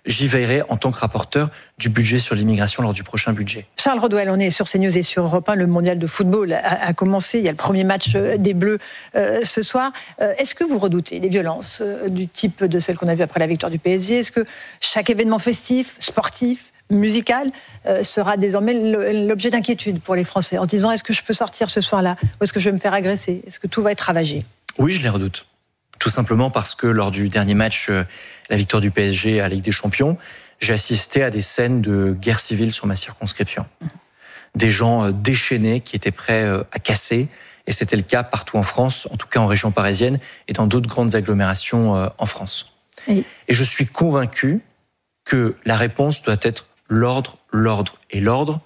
j'y veillerai en tant que rapporteur du budget sur l'immigration lors du prochain budget. Charles Rodwell, on est sur CNews et sur Europe 1. Le mondial de football a commencé. Il y a le premier match des Bleus ce soir. Est-ce que vous redoutez les violences du type de celles qu'on a vues après la victoire du PSG ? Est-ce que chaque événement festif, sportif, musical sera désormais l'objet d'inquiétude pour les Français en disant est-ce que je peux sortir ce soir-là ou est-ce que je vais me faire agresser ? Est-ce que tout va être ravagé ? Oui, je les redoute. Tout simplement parce que lors du dernier match, la victoire du PSG à la Ligue des Champions, j'ai assisté à des scènes de guerre civile sur ma circonscription. Des gens déchaînés qui étaient prêts à casser. Et c'était le cas partout en France, en tout cas en région parisienne et dans d'autres grandes agglomérations en France. Et je suis convaincu que la réponse doit être l'ordre et l'ordre.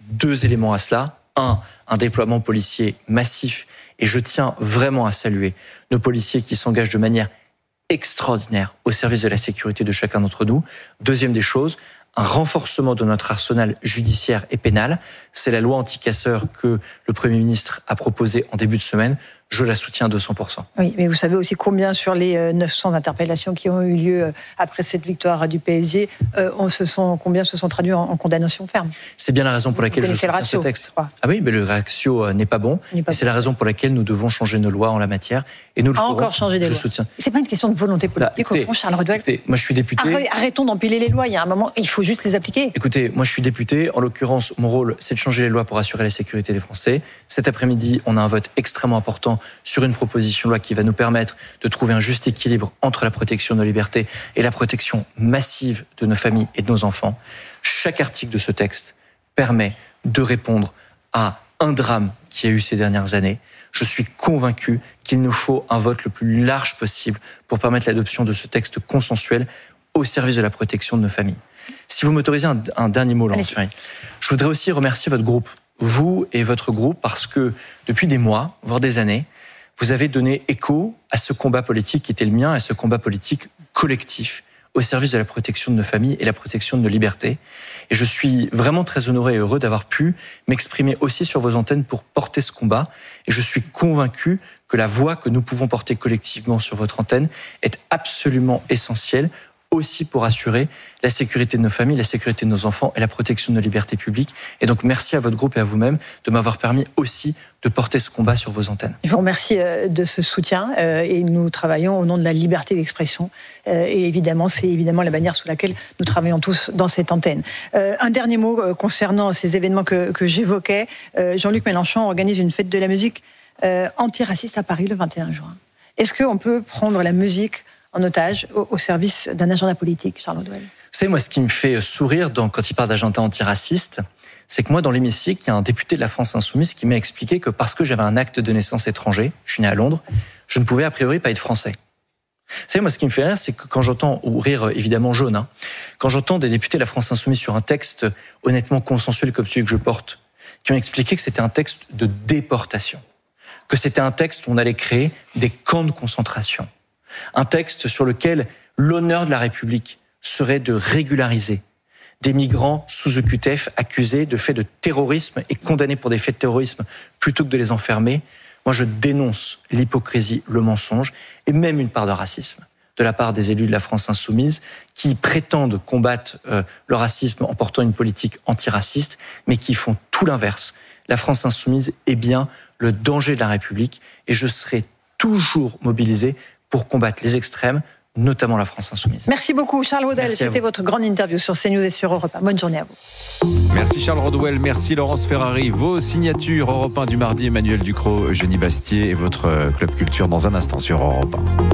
2 éléments à cela. Un déploiement policier massif. Et je tiens vraiment à saluer nos policiers qui s'engagent de manière extraordinaire au service de la sécurité de chacun d'entre nous. Deuxième des choses, un renforcement de notre arsenal judiciaire et pénal. C'est la loi anti-casseurs que le Premier ministre a proposée en début de semaine. Je la soutiens 200%. Oui, mais vous savez aussi combien sur les 900 interpellations qui ont eu lieu après cette victoire du PSG, combien se sont traduits en condamnation ferme. C'est bien la raison pour laquelle je soutiens ce texte. Ah oui, mais le ratio n'est pas bon. C'est la raison pour laquelle nous devons changer nos lois en la matière. Et nous le ferons. Encore changer des lois. C'est pas une question de volonté politique, au fond, Charles Rodwell. Écoutez, moi je suis député. Arrêtons d'empiler les lois. Il y a un moment, il faut juste les appliquer. Écoutez, moi je suis député. En l'occurrence, mon rôle, c'est de changer les lois pour assurer la sécurité des Français. Cet après-midi, on a un vote extrêmement important sur une proposition de loi qui va nous permettre de trouver un juste équilibre entre la protection de nos libertés et la protection massive de nos familles et de nos enfants. Chaque article de ce texte permet de répondre à un drame qui a eu ces dernières années. Je suis convaincu qu'il nous faut un vote le plus large possible pour permettre l'adoption de ce texte consensuel au service de la protection de nos familles. Si vous m'autorisez un dernier mot, Laurence Ferrari, je voudrais aussi remercier votre groupe, vous et votre groupe, parce que depuis des mois, voire des années, vous avez donné écho à ce combat politique qui était le mien, à ce combat politique collectif au service de la protection de nos familles et la protection de nos libertés. Et je suis vraiment très honoré et heureux d'avoir pu m'exprimer aussi sur vos antennes pour porter ce combat. Et je suis convaincu que la voix que nous pouvons porter collectivement sur votre antenne est absolument essentielle aussi pour assurer la sécurité de nos familles, la sécurité de nos enfants et la protection de nos libertés publiques. Et donc, merci à votre groupe et à vous-même de m'avoir permis aussi de porter ce combat sur vos antennes. Je vous remercie de ce soutien et nous travaillons au nom de la liberté d'expression. Et évidemment, c'est évidemment la bannière sous laquelle nous travaillons tous dans cette antenne. Un dernier mot concernant ces événements que j'évoquais. Jean-Luc Mélenchon organise une fête de la musique antiraciste à Paris le 21 juin. Est-ce qu'on peut prendre la musique en otage au service d'un agenda politique, Charles Rodwell? Vous savez, moi, ce qui me fait sourire quand il parle d'agenda antiraciste, c'est que moi, dans l'hémicycle, il y a un député de la France Insoumise qui m'a expliqué que parce que j'avais un acte de naissance étranger, je suis né à Londres, je ne pouvais a priori pas être français. Vous savez, moi, ce qui me fait rire, c'est que quand j'entends, ou rire évidemment jaune, quand j'entends des députés de la France Insoumise sur un texte honnêtement consensuel comme celui que je porte, qui ont expliqué que c'était un texte de déportation, que c'était un texte où on allait créer des camps de concentration, un texte sur lequel l'honneur de la République serait de régulariser des migrants sous OQTF accusés de faits de terrorisme et condamnés pour des faits de terrorisme plutôt que de les enfermer. Moi, je dénonce l'hypocrisie, le mensonge et même une part de racisme de la part des élus de la France Insoumise qui prétendent combattre le racisme en portant une politique antiraciste, mais qui font tout l'inverse. La France Insoumise est bien le danger de la République et je serai toujours mobilisé pour combattre les extrêmes, notamment la France Insoumise. Merci beaucoup Charles Rodwell, c'était votre grande interview sur CNews et sur Europe 1. Bonne journée à vous. Merci Charles Rodwell, merci Laurence Ferrari. Vos signatures Europe 1 du mardi, Emmanuel Ducrot, Eugénie Bastier et votre Club Culture dans un instant sur Europe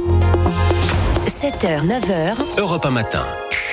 1. 7h, 9h, Europe 1 matin.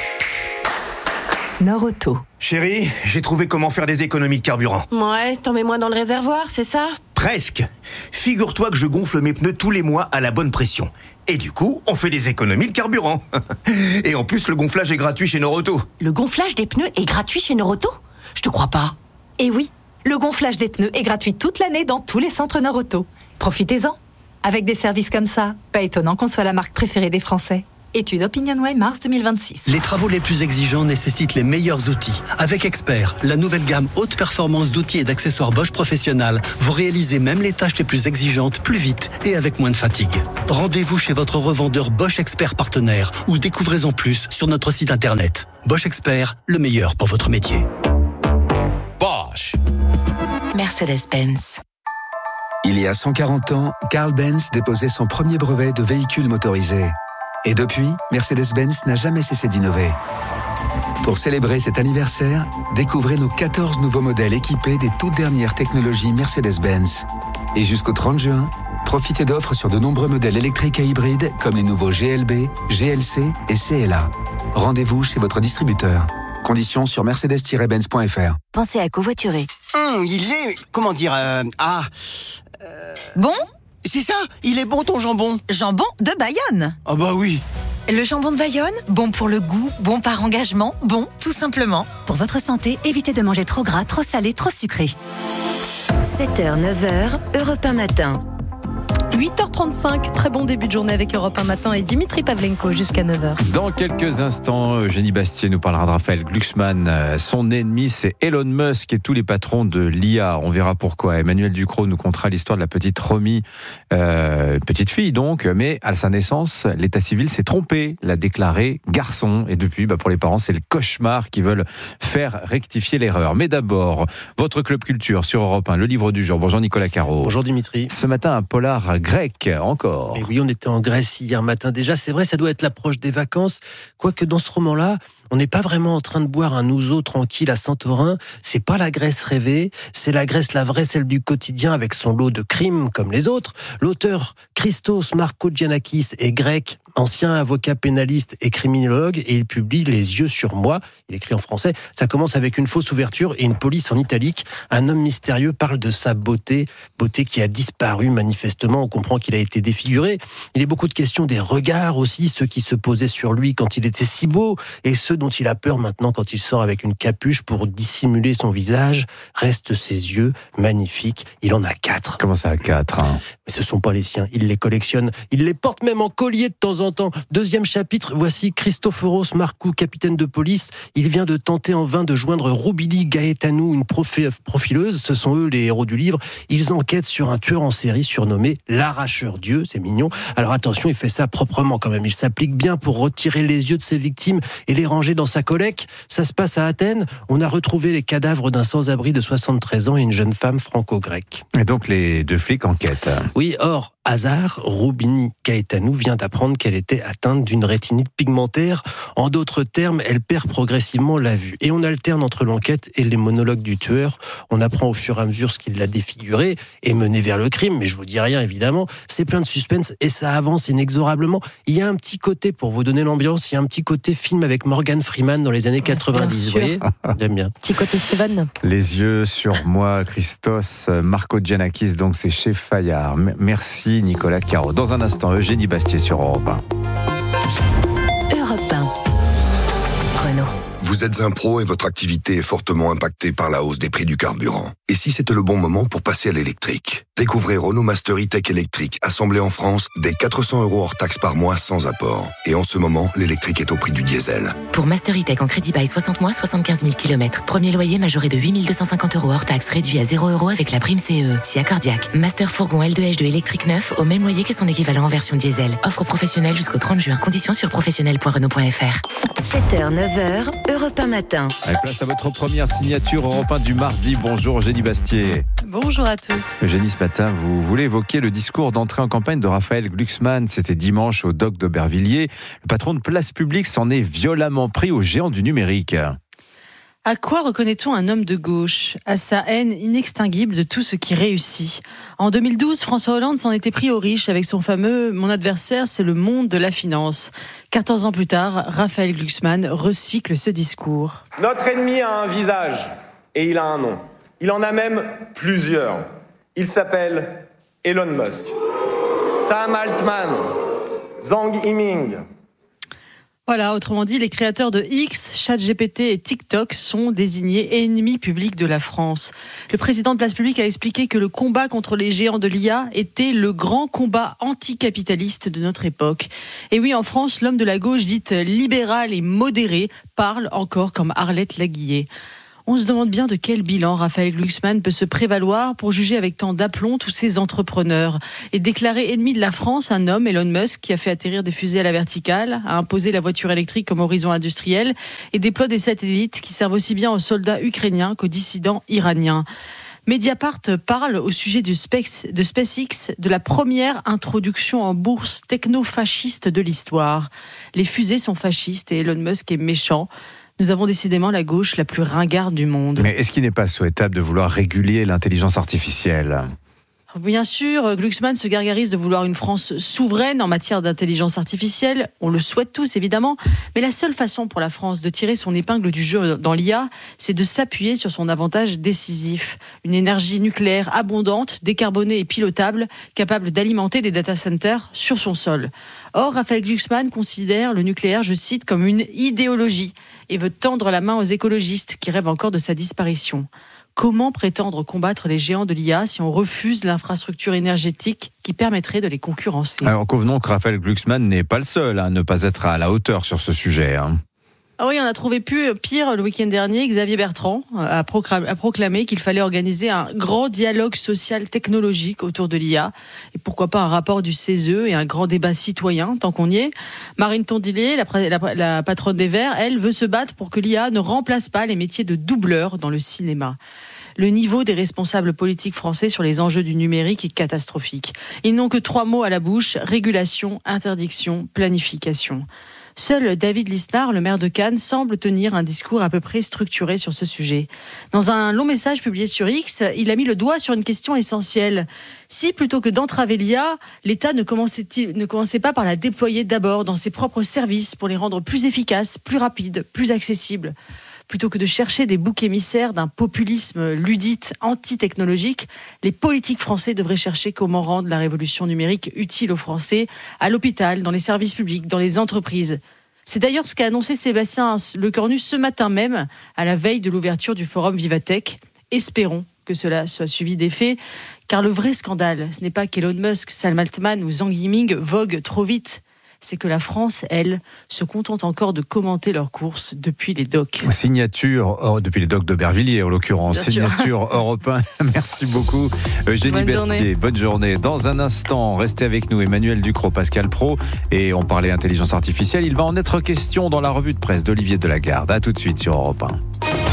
Nord-Auto. Chérie, j'ai trouvé comment faire des économies de carburant. Ouais, t'en mets moins dans le réservoir, c'est ça ? Presque. Figure-toi que je gonfle mes pneus tous les mois à la bonne pression. Et du coup, on fait des économies de carburant. Et en plus, le gonflage est gratuit chez Nord-Auto. Le gonflage des pneus est gratuit chez Nord-Auto ? Je te crois pas. Et oui, le gonflage des pneus est gratuit toute l'année dans tous les centres Nord-Auto. Profitez-en. Avec des services comme ça, pas étonnant qu'on soit la marque préférée des Français. Étude OpinionWay mars 2026. Les travaux les plus exigeants nécessitent les meilleurs outils. Avec Expert, la nouvelle gamme haute performance d'outils et d'accessoires Bosch Professionnel, vous réalisez même les tâches les plus exigeantes plus vite et avec moins de fatigue. Rendez-vous chez votre revendeur Bosch Expert partenaire ou découvrez-en plus sur notre site internet. Bosch Expert, le meilleur pour votre métier. Bosch. Mercedes-Benz. Il y a 140 ans, Carl Benz déposait son premier brevet de véhicule motorisé. Et depuis, Mercedes-Benz n'a jamais cessé d'innover. Pour célébrer cet anniversaire, découvrez nos 14 nouveaux modèles équipés des toutes dernières technologies Mercedes-Benz. Et jusqu'au 30 juin, profitez d'offres sur de nombreux modèles électriques et hybrides comme les nouveaux GLB, GLC et CLA. Rendez-vous chez votre distributeur. Conditions sur mercedes-benz.fr. Pensez à covoiturer. Il est... comment dire... Bon ? C'est ça, il est bon ton jambon. Jambon de Bayonne. Ah bah oui. Le jambon de Bayonne, bon pour le goût, bon par engagement, bon tout simplement. Pour votre santé, évitez de manger trop gras, trop salé, trop sucré. 7h, 9h, Europe 1 matin. 8h35, très bon début de journée avec Europe 1 matin et Dimitri Pavlenko jusqu'à 9h. Dans quelques instants, Eugénie Bastier nous parlera de Raphaël Glucksmann. Son ennemi, c'est Elon Musk et tous les patrons de l'IA. On verra pourquoi. Emmanuel Ducrot nous contera l'histoire de la petite Romy, petite fille donc, mais à sa naissance, l'état civil s'est trompé, l'a déclaré garçon. Et depuis, pour les parents, c'est le cauchemar qui veulent faire rectifier l'erreur. Mais d'abord, votre Club Culture sur Europe 1, le livre du jour. Bonjour Nicolas Caro. Bonjour Dimitri. Ce matin, un polar grec, encore. Et oui, on était en Grèce hier matin déjà. C'est vrai, ça doit être l'approche des vacances. Quoique dans ce roman-là, on n'est pas vraiment en train de boire un ouzo tranquille à Santorin. C'est pas la Grèce rêvée, c'est la Grèce la vraie, celle du quotidien avec son lot de crimes comme les autres. L'auteur Christos Markogiannakis est grec, ancien avocat pénaliste et criminologue, et il publie Les yeux sur moi. Il écrit en français. Ça commence avec une fausse ouverture et une police en italique. Un homme mystérieux parle de sa beauté qui a disparu manifestement. On comprend qu'il a été défiguré. Il y a beaucoup de questions des regards aussi, ceux qui se posaient sur lui quand il était si beau, et ceux dont il a peur maintenant quand il sort avec une capuche pour dissimuler son visage. Restent ses yeux magnifiques. Il en a 4. Comment ça, 4 Mais ce sont pas les siens. Il les collectionne. Il les porte même en collier de temps en temps. Deuxième chapitre, voici Christophoros Markou, capitaine de police. Il vient de tenter en vain de joindre Roubili Gaetanou, une profileuse. Ce sont eux les héros du livre. Ils enquêtent sur un tueur en série surnommé l'arracheur Dieu. C'est mignon. Alors attention, il fait ça proprement quand même. Il s'applique bien pour retirer les yeux de ses victimes et les ranger dans sa collecte. Ça se passe à Athènes. On a retrouvé les cadavres d'un sans-abri de 73 ans et une jeune femme franco-grecque. Et donc les deux flics enquêtent. Oui, or, hasard, Roubini Gaetanou vient d'apprendre qu'elle était atteinte d'une rétinite pigmentaire. En d'autres termes, elle perd progressivement la vue. Et on alterne entre l'enquête et les monologues du tueur. On apprend au fur et à mesure ce qui l'a défiguré et mené vers le crime. Mais je vous dis rien, évidemment. C'est plein de suspense et ça avance inexorablement. Il y a un petit côté, pour vous donner l'ambiance, il y a un petit côté film avec Morgan Freeman dans les années 90. Vous voyez ? J'aime bien. Petit côté Seven. Les yeux sur moi, Christos Markogiannakis, donc c'est chez Fayard. Merci Nicolas Caro. Dans un instant, Eugénie Bastier sur Europe 1. Europe 1. Renault. Vous êtes un pro et votre activité est fortement impactée par la hausse des prix du carburant. Et si c'était le bon moment pour passer à l'électrique ? Découvrez Renault Master E-Tech électrique, assemblé en France, dès 400 € hors taxe par mois sans apport. Et en ce moment, l'électrique est au prix du diesel. Pour Master E-Tech en crédit bail 60 mois, 75 000 km. Premier loyer majoré de 8 250 € hors taxe, réduit à 0 € avec la prime CE. Si accordiaque. Master Fourgon L2H2 électrique neuf, au même loyer que son équivalent en version diesel. Offre professionnelle jusqu'au 30 juin. Conditions sur professionnel.renault.fr. 7h, 9h, Europe 1 matin. Allez, place à votre première signature Europe 1 du mardi. Bonjour Eugénie Bastier. Bonjour à tous. Eugénie, ce matin, vous voulez évoquer le discours d'entrée en campagne de Raphaël Glucksmann. C'était dimanche au Dock d'Aubervilliers. Le patron de Place Publique s'en est violemment pris aux géants du numérique. À quoi reconnaît-on un homme de gauche ? À sa haine inextinguible de tout ce qui réussit. En 2012, François Hollande s'en était pris aux riches avec son fameux « Mon adversaire, c'est le monde de la finance ». 14 ans plus tard, Raphaël Glucksmann recycle ce discours. Notre ennemi a un visage et il a un nom. Il en a même plusieurs. Il s'appelle Elon Musk, Sam Altman, Zhang Yiming. Voilà, autrement dit, les créateurs de X, ChatGPT et TikTok sont désignés ennemis publics de la France. Le président de Place Publique a expliqué que le combat contre les géants de l'IA était le grand combat anticapitaliste de notre époque. Et oui, en France, l'homme de la gauche dite libérale et modérée parle encore comme Arlette Laguillet. On se demande bien de quel bilan Raphaël Glucksmann peut se prévaloir pour juger avec tant d'aplomb tous ces entrepreneurs et déclarer ennemi de la France un homme, Elon Musk, qui a fait atterrir des fusées à la verticale, a imposé la voiture électrique comme horizon industriel et déploie des satellites qui servent aussi bien aux soldats ukrainiens qu'aux dissidents iraniens. Mediapart parle au sujet de SpaceX de la première introduction en bourse techno-fasciste de l'histoire. Les fusées sont fascistes et Elon Musk est méchant. Nous avons décidément la gauche la plus ringarde du monde. Mais est-ce qu'il n'est pas souhaitable de vouloir réguler l'intelligence artificielle ? Bien sûr, Glucksmann se gargarise de vouloir une France souveraine en matière d'intelligence artificielle. On le souhaite tous, évidemment. Mais la seule façon pour la France de tirer son épingle du jeu dans l'IA, c'est de s'appuyer sur son avantage décisif. Une énergie nucléaire abondante, décarbonée et pilotable, capable d'alimenter des data centers sur son sol. Or, Raphaël Glucksmann considère le nucléaire, je cite, comme une idéologie et veut tendre la main aux écologistes qui rêvent encore de sa disparition. Comment prétendre combattre les géants de l'IA si on refuse l'infrastructure énergétique qui permettrait de les concurrencer ? Alors convenons que Raphaël Glucksmann n'est pas le seul à ne pas être à la hauteur sur ce sujet. Ah oui, on a trouvé pire le week-end dernier. Xavier Bertrand a proclamé qu'il fallait organiser un grand dialogue social technologique autour de l'IA. Et pourquoi pas un rapport du CESE et un grand débat citoyen, tant qu'on y est. Marine Tondelier, la patronne des Verts, elle veut se battre pour que l'IA ne remplace pas les métiers de doubleur dans le cinéma. Le niveau des responsables politiques français sur les enjeux du numérique est catastrophique. Ils n'ont que 3 mots à la bouche: régulation, interdiction, planification. Seul David Lisnard, le maire de Cannes, semble tenir un discours à peu près structuré sur ce sujet. Dans un long message publié sur X, il a mis le doigt sur une question essentielle. Si, plutôt que d'entraver l'IA, l'État ne commençait pas par la déployer d'abord dans ses propres services pour les rendre plus efficaces, plus rapides, plus accessibles ? Plutôt que de chercher des boucs émissaires d'un populisme ludite anti-technologique, les politiques français devraient chercher comment rendre la révolution numérique utile aux Français, à l'hôpital, dans les services publics, dans les entreprises. C'est d'ailleurs ce qu'a annoncé Sébastien Lecornu ce matin même, à la veille de l'ouverture du forum Vivatech. Espérons que cela soit suivi d'effets, car le vrai scandale, ce n'est pas qu'Elon Musk, Sam Altman ou Zhang Yiming voguent trop vite. C'est que la France, elle, se contente encore de commenter leurs courses depuis les docks. Signature, depuis les docks d'Aubervilliers en l'occurrence. Bien signature Europe 1. Merci beaucoup Eugénie Bastier. Bonne journée. Dans un instant, restez avec nous Emmanuel Ducrot, Pascal Praud, et on parlait intelligence artificielle. Il va en être question dans la revue de presse d'Olivier Delagarde. À tout de suite sur Europe 1.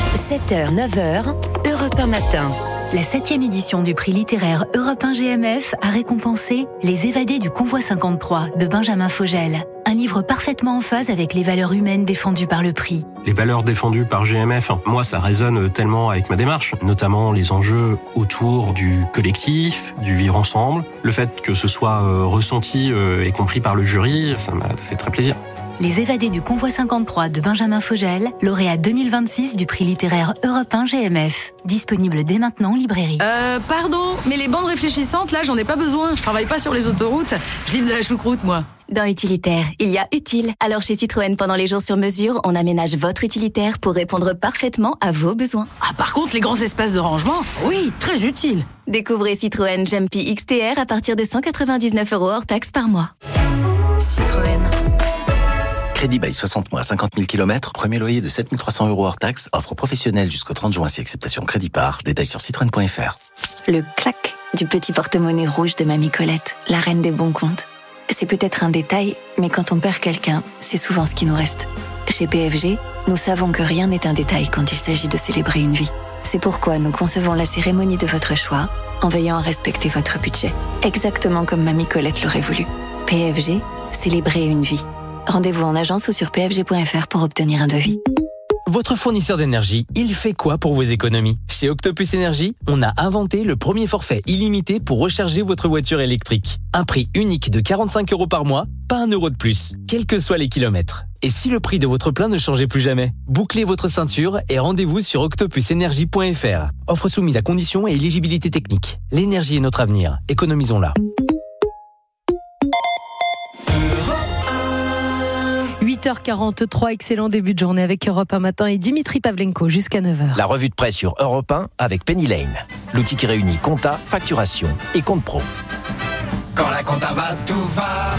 7h, 9h, Europe 1 matin. La 7e édition du prix littéraire Europe 1 GMF a récompensé Les évadés du convoi 53 de Benjamin Fogel. Un livre parfaitement en phase avec les valeurs humaines défendues par le prix. Les valeurs défendues par GMF, moi ça résonne tellement avec ma démarche, notamment les enjeux autour du collectif, du vivre ensemble. Le fait que ce soit ressenti et compris par le jury, ça m'a fait très plaisir. Les évadés du convoi 53 de Benjamin Fogel, lauréat 2026 du prix littéraire Europe 1 GMF. Disponible dès maintenant en librairie. Pardon, mais les bandes réfléchissantes, là, j'en ai pas besoin. Je travaille pas sur les autoroutes. Je livre de la choucroute, moi. Dans Utilitaire, il y a utile. Alors chez Citroën, pendant les jours sur mesure, on aménage votre utilitaire pour répondre parfaitement à vos besoins. Ah, par contre, les grands espaces de rangement, oui, très utile. Découvrez Citroën Jumpy XTR à partir de 199 € hors taxe par mois. Citroën. Crédit bail 60 mois, 50 000 km, premier loyer de 7 300 € hors taxe, offre professionnelle jusqu'au 30 juin si acceptation crédit par, détails sur citroën.fr. Le clac du petit porte-monnaie rouge de Mamie Colette, la reine des bons comptes. C'est peut-être un détail, mais quand on perd quelqu'un, c'est souvent ce qui nous reste. Chez PFG, nous savons que rien n'est un détail quand il s'agit de célébrer une vie. C'est pourquoi nous concevons la cérémonie de votre choix en veillant à respecter votre budget. Exactement comme Mamie Colette l'aurait voulu. PFG, célébrer une vie. Rendez-vous en agence ou sur pfg.fr pour obtenir un devis. Votre fournisseur d'énergie, il fait quoi pour vos économies ? Chez Octopus Énergie, on a inventé le premier forfait illimité pour recharger votre voiture électrique. Un prix unique de 45 € par mois, pas 1 € de plus, quels que soient les kilomètres. Et si le prix de votre plein ne changeait plus jamais ? Bouclez votre ceinture et rendez-vous sur octopusenergie.fr. Offre soumise à conditions et éligibilité technique. L'énergie est notre avenir, économisons-la. 8h43, excellent début de journée avec Europe 1 matin et Dimitri Pavlenko jusqu'à 9h. La revue de presse sur Europe 1 avec Penny Lane. L'outil qui réunit compta, facturation et compte pro. Quand la compta va, tout va.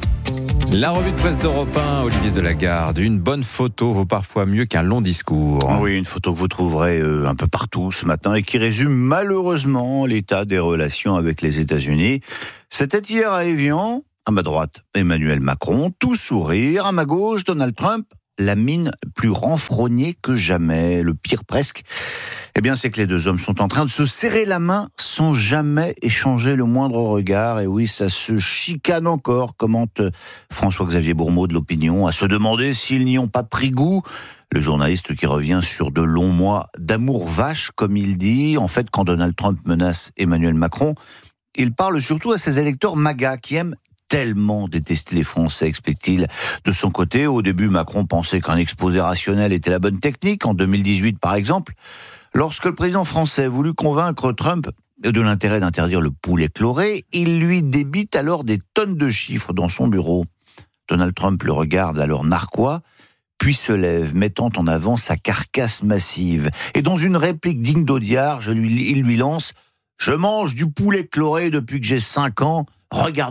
La revue de presse d'Europe 1, Olivier Delagarde. Une bonne photo vaut parfois mieux qu'un long discours. Oui, une photo que vous trouverez un peu partout ce matin et qui résume malheureusement l'état des relations avec les États-Unis. C'était hier à Évian. À ma droite, Emmanuel Macron, tout sourire. À ma gauche, Donald Trump, la mine plus renfrognée que jamais. Le pire presque, eh bien, c'est que les deux hommes sont en train de se serrer la main sans jamais échanger le moindre regard. Et oui, ça se chicane encore, commente François-Xavier Bourmeau de l'Opinion, à se demander s'ils n'y ont pas pris goût. Le journaliste qui revient sur de longs mois d'amour vache, comme il dit. En fait, quand Donald Trump menace Emmanuel Macron, il parle surtout à ses électeurs MAGA qui aiment tellement détester les Français, explique-t-il. De son côté, au début, Macron pensait qu'un exposé rationnel était la bonne technique. En 2018, par exemple, lorsque le président français voulut convaincre Trump de l'intérêt d'interdire le poulet chloré, il lui débite alors des tonnes de chiffres dans son bureau. Donald Trump le regarde alors narquois, puis se lève, mettant en avant sa carcasse massive. Et dans une réplique digne d'Audiard, il lui lance « Je mange du poulet chloré depuis que j'ai 5 ans, regarde-moi ».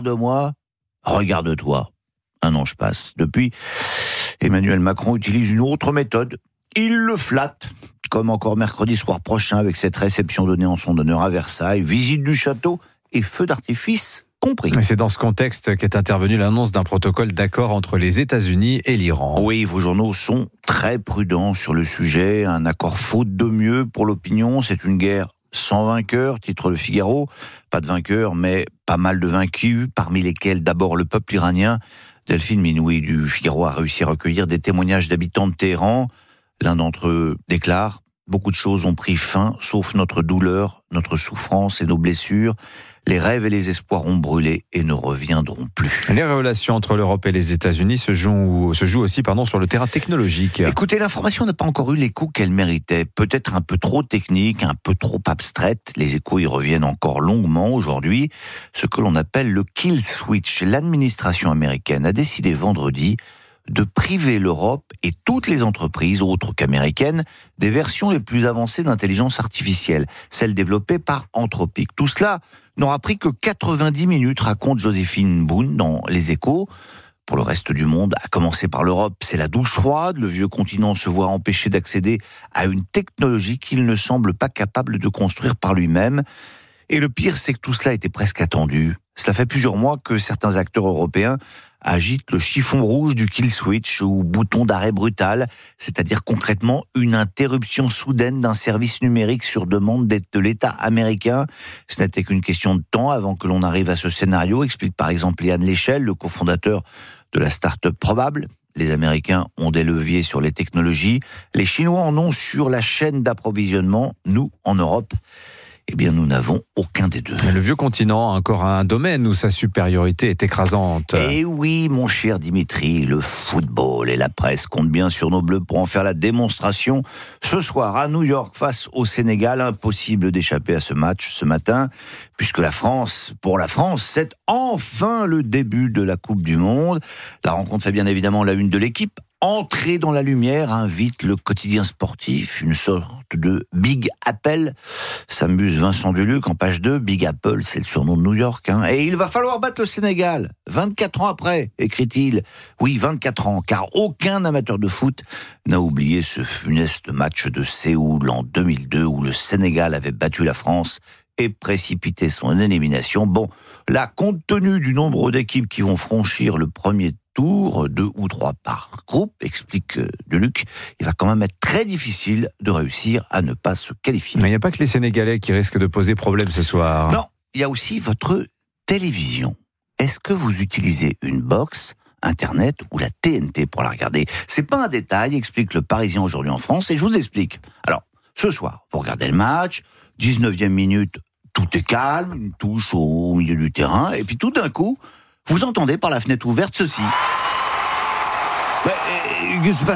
Regarde-toi. Un an passe. Depuis, Emmanuel Macron utilise une autre méthode. Il le flatte, comme encore mercredi soir prochain avec cette réception donnée en son honneur à Versailles, visite du château et feu d'artifice compris. Et c'est dans ce contexte qu'est intervenue l'annonce d'un protocole d'accord entre les États-Unis et l'Iran. Oui, vos journaux sont très prudents sur le sujet. Un accord faute de mieux pour l'opinion. C'est une guerre sans vainqueur, titre Le Figaro. Pas de vainqueur, mais pas mal de vaincus, parmi lesquels d'abord le peuple iranien. Delphine Minoui du Figaro a réussi à recueillir des témoignages d'habitants de Téhéran. L'un d'entre eux déclare « Beaucoup de choses ont pris fin, sauf notre douleur, notre souffrance et nos blessures. Les rêves et les espoirs ont brûlé et ne reviendront plus. » Les relations entre l'Europe et les États-Unis se jouent aussi sur le terrain technologique. Écoutez, l'information n'a pas encore eu l'écho qu'elle méritait. Peut-être un peu trop technique, un peu trop abstraite. Les échos y reviennent encore longuement aujourd'hui. Ce que l'on appelle le kill switch. L'administration américaine a décidé vendredi de priver l'Europe et toutes les entreprises, autres qu'américaines, des versions les plus avancées d'intelligence artificielle, celles développées par Anthropic. Tout cela n'aura pris que 90 minutes, raconte Joséphine Boone dans Les Échos. Pour le reste du monde, à commencer par l'Europe, c'est la douche froide. Le vieux continent se voit empêché d'accéder à une technologie qu'il ne semble pas capable de construire par lui-même. Et le pire, c'est que tout cela était presque attendu. Cela fait plusieurs mois que certains acteurs européens agitent le chiffon rouge du kill switch ou bouton d'arrêt brutal, c'est-à-dire concrètement une interruption soudaine d'un service numérique sur demande de l'État américain. Ce n'était qu'une question de temps avant que l'on arrive à ce scénario, explique par exemple Yann Léchel, le cofondateur de la start-up Probable. Les Américains ont des leviers sur les technologies, les Chinois en ont sur la chaîne d'approvisionnement, nous, en Europe, eh bien, nous n'avons aucun des deux. Le vieux continent a encore un domaine où sa supériorité est écrasante. Eh oui, mon cher Dimitri, le football et la presse comptent bien sur nos bleus pour en faire la démonstration. Ce soir, à New York, face au Sénégal, impossible d'échapper à ce match ce matin, puisque pour la France, c'est enfin le début de la Coupe du Monde. La rencontre fait bien évidemment la une de l'équipe. Entrer dans la lumière invite le quotidien sportif, une sorte de Big Apple. S'amuse Vincent Duluc en page 2. Big Apple, c'est le surnom de New York. Et il va falloir battre le Sénégal. 24 ans après, écrit-il. Oui, 24 ans, car aucun amateur de foot n'a oublié ce funeste match de Séoul en 2002 où le Sénégal avait battu la France et précipité son élimination. Bon, là, compte tenu du nombre d'équipes qui vont franchir le premier tour, 2 ou 3 par groupe, explique Duluc, il va quand même être très difficile de réussir à ne pas se qualifier. Mais il n'y a pas que les Sénégalais qui risquent de poser problème ce soir. Non, il y a aussi votre télévision. Est-ce que vous utilisez une box, Internet ou la TNT pour la regarder ? C'est pas un détail, explique le Parisien aujourd'hui en France, et je vous explique. Alors, ce soir, vous regardez le match, 19e minute, tout est calme, une touche au milieu du terrain, et puis tout d'un coup, vous entendez par la fenêtre ouverte ceci. Que se passe-t-il ?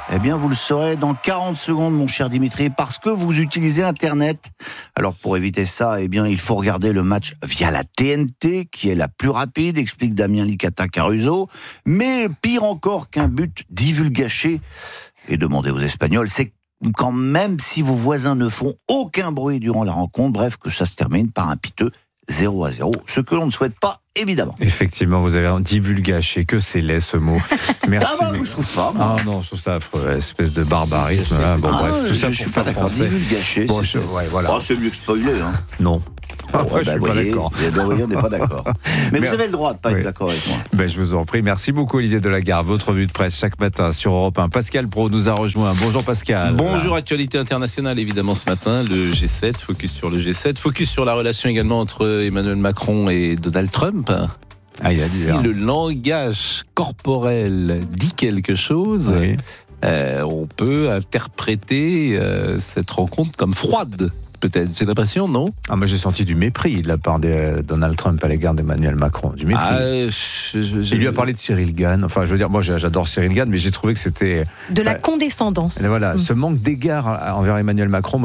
Eh bien, vous le saurez dans 40 secondes, mon cher Dimitri, parce que vous utilisez Internet. Alors, pour éviter ça, eh bien, il faut regarder le match via la TNT, qui est la plus rapide, explique Damien Licata-Caruso. Mais pire encore qu'un but divulgaché, et demandez aux Espagnols, c'est quand même si vos voisins ne font aucun bruit durant la rencontre, bref, que ça se termine par un piteux 0-0, ce que l'on ne souhaite pas, évidemment. Effectivement, vous avez divulgaché, que c'est laid ce mot. Merci. Ah bah, je trouve pas. Ah non, je trouve ça affreux, espèce de barbarisme. Là. Bon, bref, tout ça je suis pas d'accord. Divulgaché, bon, voilà. C'est mieux que spoiler. Hein. Non. Ouais, je suis pas d'accord. On n'est pas d'accord. Mais vous avez le droit de pas être d'accord avec moi. Ben, je vous en prie. Merci beaucoup, Olivier Delagarde. Votre revue de presse chaque matin sur Europe 1. Pascal Praud nous a rejoint. Bonjour Pascal. Bonjour, actualité internationale évidemment ce matin. Le G7, focus sur le G7. Focus sur la relation également entre Emmanuel Macron et Donald Trump. Si le langage corporel dit quelque chose, oui. On peut interpréter cette rencontre comme froide. Peut-être, j'ai l'impression, non ? Ah, moi j'ai senti du mépris de la part de Donald Trump à l'égard d'Emmanuel Macron. Du mépris. Il lui a parlé de Cyril Gane. Enfin, je veux dire, moi j'adore Cyril Gane, mais j'ai trouvé que c'était... De la condescendance. Voilà, ce manque d'égard envers Emmanuel Macron,